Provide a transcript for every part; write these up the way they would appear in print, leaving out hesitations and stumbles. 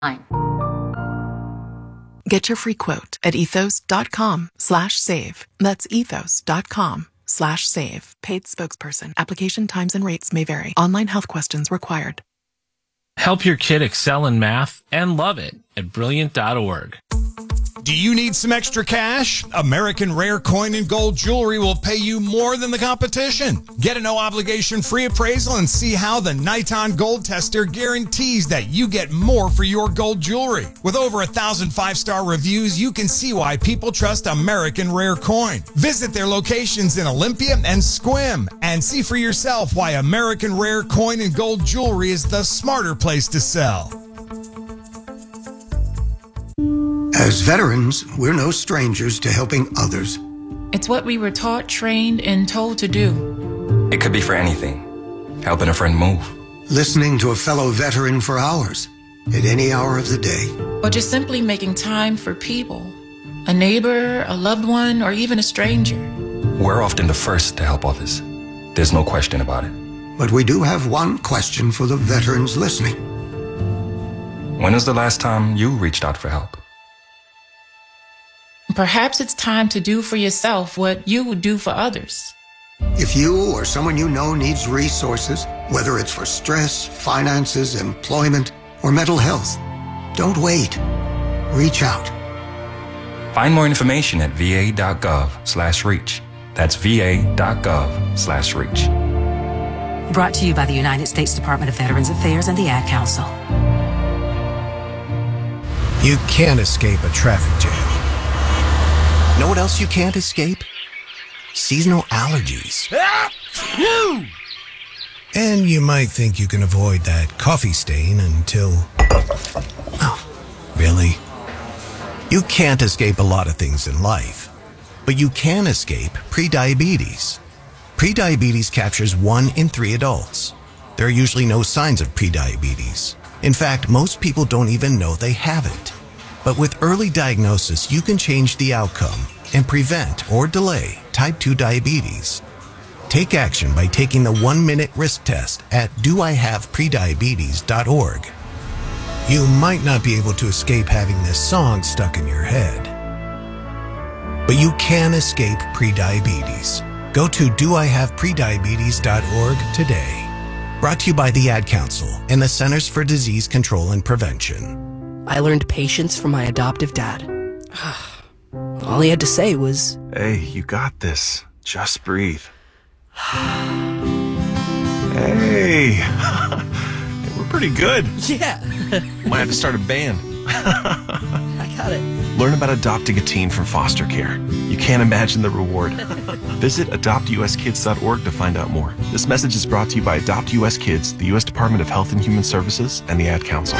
Get your free quote at ethos.com/save. That's ethos.com/save. Paid spokesperson. Application times and rates may vary. Online health questions required. Help your kid excel in math and love it at Brilliant.org. Do you need some extra cash? American Rare Coin and Gold Jewelry will pay you more than the competition. Get a no-obligation free appraisal and see how the Niton Gold Tester guarantees that you get more for your gold jewelry. With over 1,000 five-star reviews, you can see why people trust American Rare Coin. Visit their locations in Olympia and Sequim and see for yourself why American Rare Coin and Gold Jewelry is the smarter place to sell. As veterans, we're no strangers to helping others. It's what we were taught, trained, and told to do. It could be for anything. Helping a friend move. Listening to a fellow veteran for hours, at any hour of the day. Or just simply making time for people. A neighbor, a loved one, or even a stranger. We're often the first to help others. There's no question about it. But we do have one question for the veterans listening. When was the last time you reached out for help? Perhaps it's time to do for yourself what you would do for others. If you or someone you know needs resources, whether it's for stress, finances, employment, or mental health, don't wait. Reach out. Find more information at va.gov/reach. That's va.gov/reach. Brought to you by the United States Department of Veterans Affairs and the Ad Council. You can't escape a traffic jam. Know what else you can't escape? Seasonal allergies. And you might think you can avoid that coffee stain until... Oh, really? You can't escape a lot of things in life, but you can escape prediabetes. Prediabetes captures 1 in 3 adults. There are usually no signs of prediabetes. In fact, most people don't even know they have it. But with early diagnosis, you can change the outcome and prevent or delay type 2 diabetes. Take action by taking the 1-minute risk test at doihaveprediabetes.org. You might not be able to escape having this song stuck in your head, but you can escape prediabetes. Go to doihaveprediabetes.org today. Brought to you by the Ad Council and the Centers for Disease Control and Prevention. I learned patience from my adoptive dad. All he had to say was, "Hey, you got this. Just breathe." Hey, we're pretty good. Yeah. Might have to start a band. I got it. Learn about adopting a teen from foster care. You can't imagine the reward. Visit adoptuskids.org to find out more. This message is brought to you by Adopt US Kids, the U.S. Department of Health and Human Services, and the Ad Council.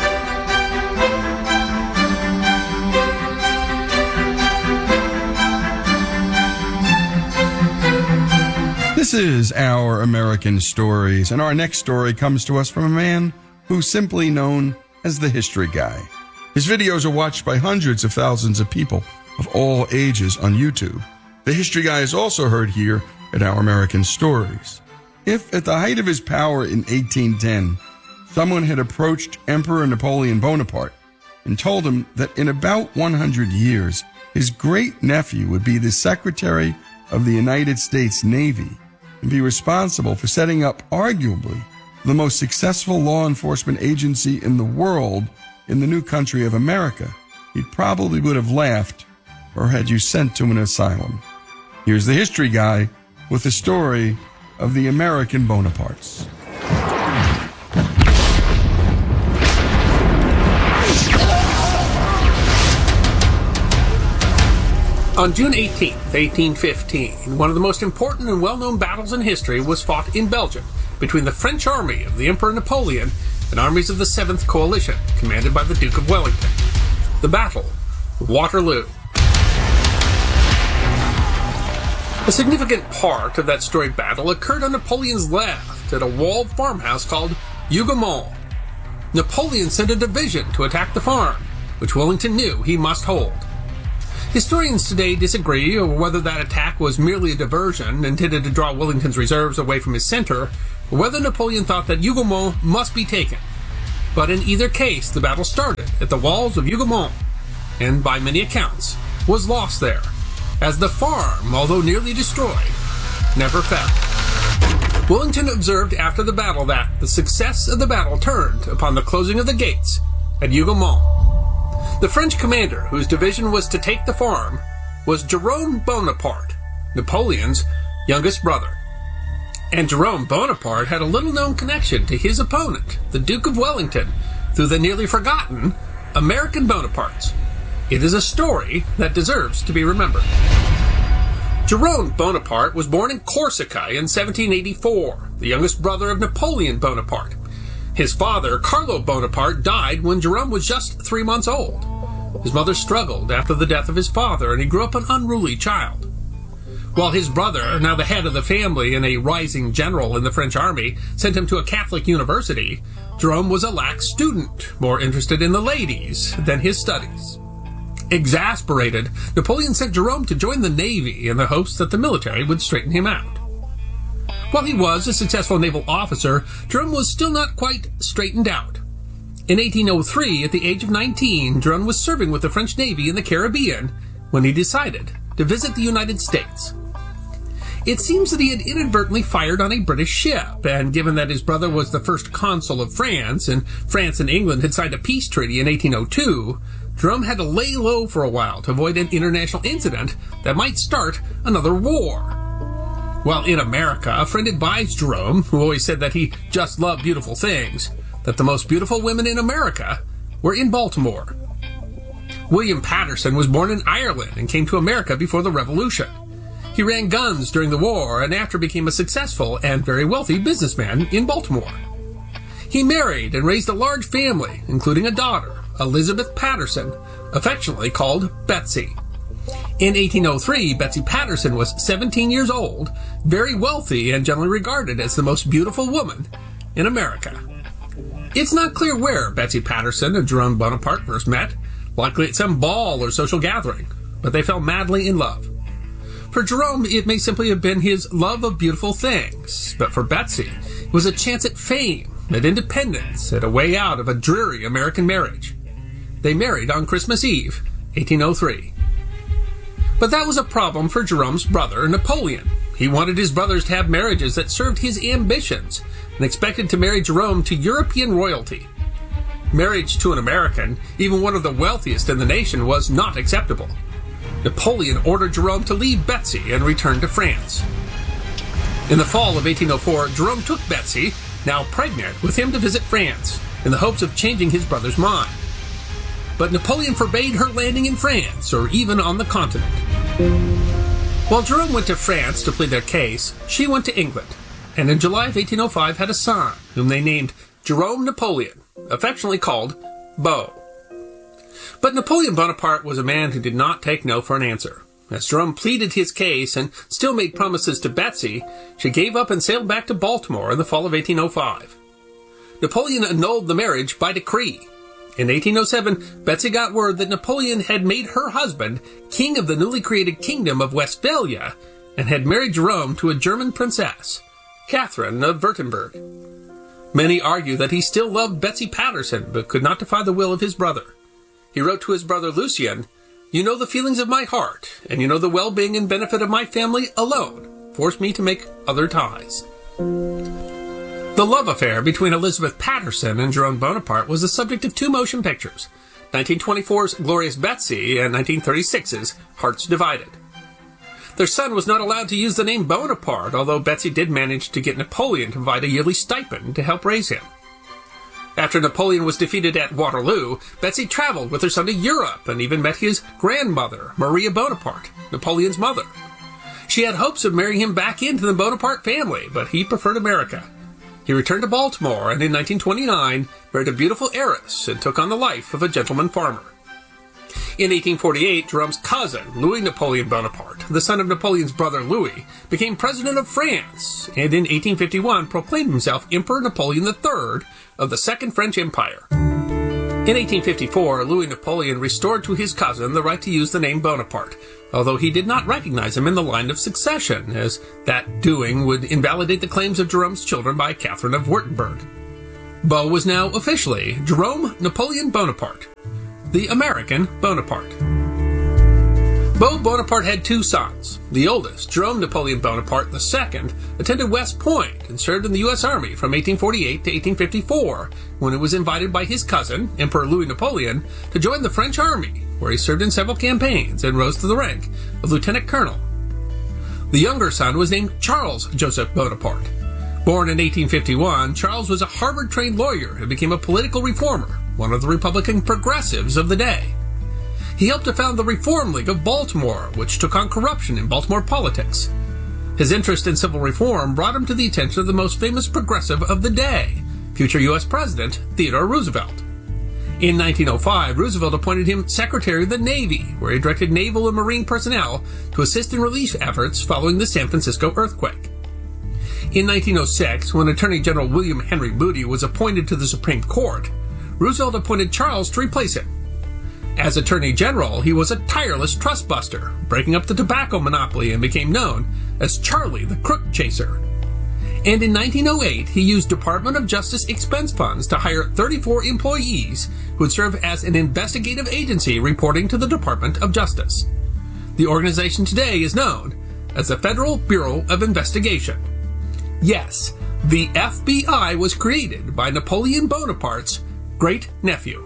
This is Our American Stories, and our next story comes to us from a man who's simply known as the History Guy. His videos are watched by hundreds of thousands of people of all ages on YouTube. The History Guy is also heard here at Our American Stories. If at the height of his power in 1810, someone had approached Emperor Napoleon Bonaparte and told him that in about 100 years, his great-nephew would be the Secretary of the United States Navy and be responsible for setting up arguably the most successful law enforcement agency in the world in the new country of America, he probably would have laughed or had you sent to an asylum. Here's the History Guy with the story of the American Bonapartes. On June 18, 1815, one of the most important and well-known battles in history was fought in Belgium between the French army of the Emperor Napoleon and armies of the 7th Coalition, commanded by the Duke of Wellington. The battle, Waterloo. A significant part of that storied battle occurred on Napoleon's left at a walled farmhouse called Hougoumont. Napoleon sent a division to attack the farm, which Wellington knew he must hold. Historians today disagree over whether that attack was merely a diversion intended to draw Wellington's reserves away from his center, or whether Napoleon thought that Hougoumont must be taken. But in either case, the battle started at the walls of Hougoumont, and by many accounts, was lost there, as the farm, although nearly destroyed, never fell. Wellington observed after the battle that the success of the battle turned upon the closing of the gates at Hougoumont. The French commander, whose division was to take the farm, was Jerome Bonaparte, Napoleon's youngest brother. And Jerome Bonaparte had a little-known connection to his opponent, the Duke of Wellington, through the nearly forgotten American Bonapartes. It is a story that deserves to be remembered. Jerome Bonaparte was born in Corsica in 1784, the youngest brother of Napoleon Bonaparte. His father, Carlo Bonaparte, died when Jerome was just 3 months old. His mother struggled after the death of his father, and he grew up an unruly child. While his brother, now the head of the family and a rising general in the French army, sent him to a Catholic university, Jerome was a lax student, more interested in the ladies than his studies. Exasperated, Napoleon sent Jerome to join the Navy in the hopes that the military would straighten him out. While he was a successful naval officer, Jerome was still not quite straightened out. In 1803, at the age of 19, Jerome was serving with the French Navy in the Caribbean when he decided to visit the United States. It seems that he had inadvertently fired on a British ship, and given that his brother was the first consul of France, and France and England had signed a peace treaty in 1802, Jerome had to lay low for a while to avoid an international incident that might start another war. While in America, a friend advised Jerome, who always said that he just loved beautiful things, that the most beautiful women in America were in Baltimore. William Patterson was born in Ireland and came to America before the Revolution. He ran guns during the war and after became a successful and very wealthy businessman in Baltimore. He married and raised a large family, including a daughter, Elizabeth Patterson, affectionately called Betsy. In 1803, Betsy Patterson was 17 years old, very wealthy, and generally regarded as the most beautiful woman in America. It's not clear where Betsy Patterson and Jerome Bonaparte first met, likely at some ball or social gathering, but they fell madly in love. For Jerome, it may simply have been his love of beautiful things, but for Betsy, it was a chance at fame, at independence, at a way out of a dreary American marriage. They married on Christmas Eve, 1803. But that was a problem for Jerome's brother, Napoleon. He wanted his brothers to have marriages that served his ambitions, and expected to marry Jerome to European royalty. Marriage to an American, even one of the wealthiest in the nation, was not acceptable. Napoleon ordered Jerome to leave Betsy and return to France. In the fall of 1804, Jerome took Betsy, now pregnant, with him to visit France, in the hopes of changing his brother's mind. But Napoleon forbade her landing in France, or even on the continent. While Jerome went to France to plead their case, she went to England, and in July of 1805 had a son, whom they named Jerome Napoleon, affectionately called Beau. But Napoleon Bonaparte was a man who did not take no for an answer. As Jerome pleaded his case and still made promises to Betsy, she gave up and sailed back to Baltimore in the fall of 1805. Napoleon annulled the marriage by decree. In 1807, Betsy got word that Napoleon had made her husband king of the newly created Kingdom of Westphalia and had married Jerome to a German princess, Catherine of Württemberg. Many argue that he still loved Betsy Patterson but could not defy the will of his brother. He wrote to his brother Lucien, "You know the feelings of my heart, and you know the well-being and benefit of my family alone forced me to make other ties." The love affair between Elizabeth Patterson and Jerome Bonaparte was the subject of two motion pictures, 1924's Glorious Betsy and 1936's Hearts Divided. Their son was not allowed to use the name Bonaparte, although Betsy did manage to get Napoleon to provide a yearly stipend to help raise him. After Napoleon was defeated at Waterloo, Betsy traveled with her son to Europe and even met his grandmother, Maria Bonaparte, Napoleon's mother. She had hopes of marrying him back into the Bonaparte family, but he preferred America. He returned to Baltimore and in 1929 married a beautiful heiress and took on the life of a gentleman farmer. In 1848, Jerome's cousin, Louis Napoleon Bonaparte, the son of Napoleon's brother Louis, became president of France, and in 1851 proclaimed himself Emperor Napoleon III of the Second French Empire. In 1854, Louis Napoleon restored to his cousin the right to use the name Bonaparte, although he did not recognize him in the line of succession, as that doing would invalidate the claims of Jerome's children by Catherine of Württemberg. Beau was now officially Jerome Napoleon Bonaparte, the American Bonaparte. Beau Bonaparte had two sons. The oldest, Jerome Napoleon Bonaparte II, attended West Point and served in the U.S. Army from 1848 to 1854, when he was invited by his cousin, Emperor Louis Napoleon, to join the French Army, where he served in several campaigns and rose to the rank of lieutenant colonel. The younger son was named Charles Joseph Bonaparte. Born in 1851, Charles was a Harvard-trained lawyer who became a political reformer, one of the Republican progressives of the day. He helped to found the Reform League of Baltimore, which took on corruption in Baltimore politics. His interest in civil reform brought him to the attention of the most famous progressive of the day, future U.S. President Theodore Roosevelt. In 1905, Roosevelt appointed him Secretary of the Navy, where he directed naval and marine personnel to assist in relief efforts following the San Francisco earthquake. In 1906, when Attorney General William Henry Moody was appointed to the Supreme Court, Roosevelt appointed Charles to replace him. As Attorney General, he was a tireless trust buster, breaking up the tobacco monopoly, and became known as Charlie the Crook Chaser. And in 1908, he used Department of Justice expense funds to hire 34 employees who would serve as an investigative agency reporting to the Department of Justice. The organization today is known as the Federal Bureau of Investigation. Yes, the FBI was created by Napoleon Bonaparte's great-nephew.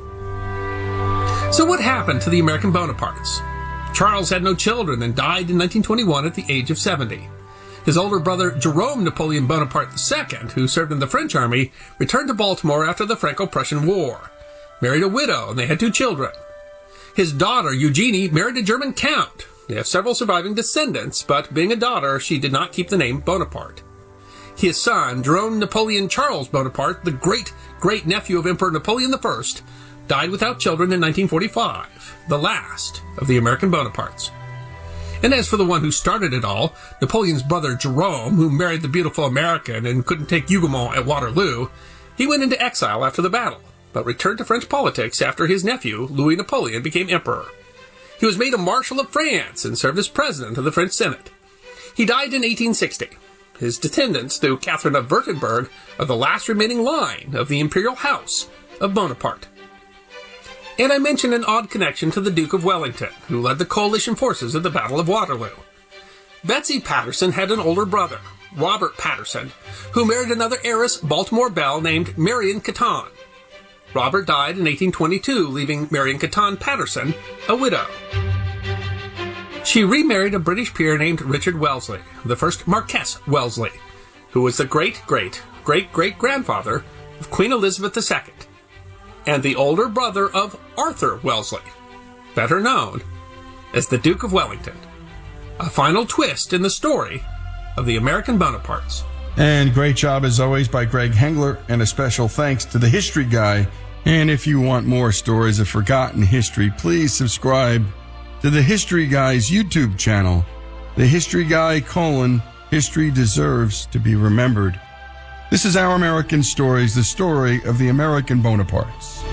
So what happened to the American Bonapartes? Charles had no children and died in 1921 at the age of 70. His older brother, Jerome Napoleon Bonaparte II, who served in the French Army, returned to Baltimore after the Franco-Prussian War, married a widow, and they had 2 children. His daughter, Eugenie, married a German count. They have several surviving descendants, but being a daughter, she did not keep the name Bonaparte. His son, Jerome Napoleon Charles Bonaparte, the great-great-nephew of Emperor Napoleon I, died without children in 1945, the last of the American Bonapartes. And as for the one who started it all, Napoleon's brother Jerome, who married the beautiful American and couldn't take Hougomont at Waterloo, he went into exile after the battle, but returned to French politics after his nephew, Louis Napoleon, became emperor. He was made a Marshal of France and served as president of the French Senate. He died in 1860. His descendants, through Catherine of Württemberg, are the last remaining line of the imperial house of Bonaparte. And I mention an odd connection to the Duke of Wellington, who led the coalition forces at the Battle of Waterloo. Betsy Patterson had an older brother, Robert Patterson, who married another heiress, Baltimore belle, named Marion Catton. Robert died in 1822, leaving Marion Catton Patterson a widow. She remarried a British peer named Richard Wellesley, the first Marquess Wellesley, who was the great-great-great-great-grandfather of Queen Elizabeth II, and the older brother of Arthur Wellesley, better known as the Duke of Wellington. A final twist in the story of the American Bonapartes. And great job as always by Greg Hengler, and a special thanks to the History Guy. And if you want more stories of forgotten history, please subscribe to the History Guy's YouTube channel, The History Guy: History Deserves to be Remembered. This is Our American Stories, the story of the American Bonapartes.